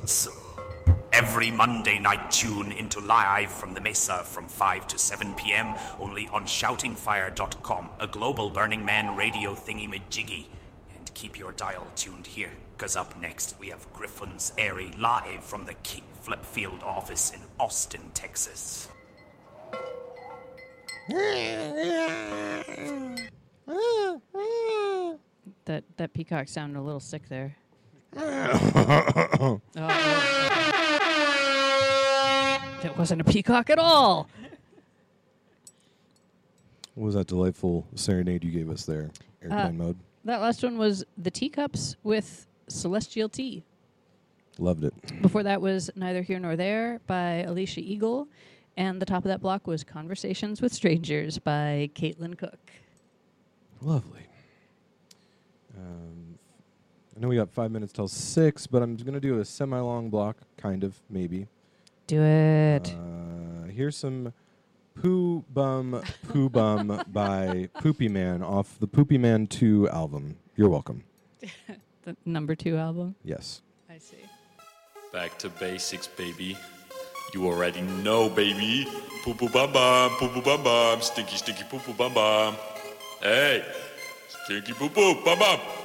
Nonsense. Every Monday night, tune into Live from the Mesa from 5 to 7 p.m. only on shoutingfire.com, a global Burning Man radio thingy-majiggy. And keep your dial tuned here, because up next we have Griffin's Airy live from the King Flipfield office in Austin, Texas. That peacock sounded a little sick there. It wasn't a peacock at all. What was that delightful serenade you gave us there? Airplane mode. That last one was The Teacups with Celestial Tea. Loved it. Before that was Neither Here Nor There by Alicia Eagle. And the top of that block was Conversations with Strangers by Caitlin Cook. Lovely. I know we got 5 minutes till 6, but I'm going to do a semi-long block, kind of, maybe. Do it. Here's some Poo Bum by Poopy Man off the Poopy Man 2 album. You're welcome. The number 2 album? Yes. I see. Back to basics, baby. You already know, baby. Poo poo bum bum, stinky stinky poo poo bum bum. Hey, stinky poo poo bum bum.